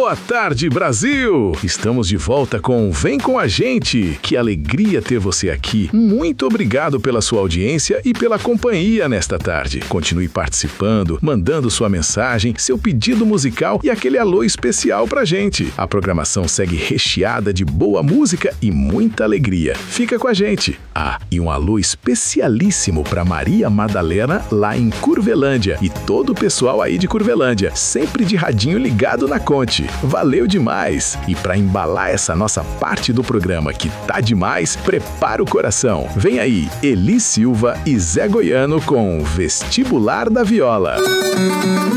Boa tarde, Brasil! Estamos de volta com Vem Com a Gente. Que alegria ter você aqui. Muito obrigado pela sua audiência e pela companhia nesta tarde. Continue participando, mandando sua mensagem, seu pedido musical e aquele alô especial pra gente. A programação segue recheada de boa música e muita alegria. Fica com a gente. Ah, e um alô especialíssimo pra Maria Madalena lá em Curvelândia e todo o pessoal aí de Curvelândia, sempre de radinho ligado na Conte. Valeu demais! E para embalar essa nossa parte do programa que tá demais, prepara o coração. Vem aí, Eli Silva e Zé Goiano com Vestibular da Viola.